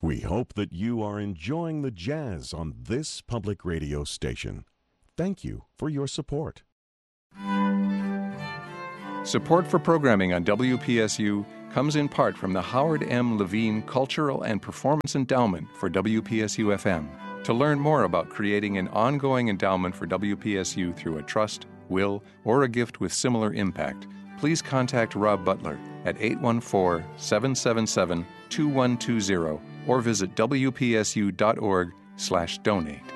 We hope that you are enjoying the jazz on this public radio station. Thank you for your support. Support for programming on WPSU comes in part from the Howard M. Levine Cultural and Performance Endowment for WPSU FM. To learn more about creating an ongoing endowment for WPSU through a trust, will, or a gift with similar impact, please contact Rob Butler at 814-777-2120 or visit wpsu.org/donate.